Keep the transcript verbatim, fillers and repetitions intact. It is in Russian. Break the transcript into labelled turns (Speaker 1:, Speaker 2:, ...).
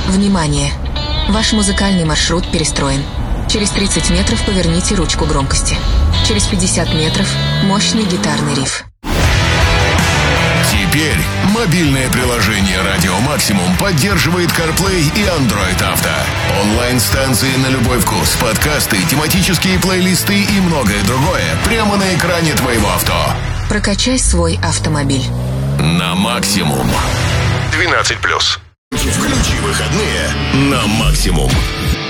Speaker 1: Внимание! Ваш музыкальный маршрут перестроен. Через тридцать метров поверните ручку громкости. Через пятьдесят метров мощный гитарный риф.
Speaker 2: Теперь мобильное приложение «Радио Максимум» поддерживает CarPlay и Android Auto. Онлайн-станции на любой вкус, подкасты, тематические плейлисты и многое другое прямо на экране твоего авто.
Speaker 1: Прокачай свой автомобиль.
Speaker 2: На максимум. двенадцать плюс. Включи выходные на максимум.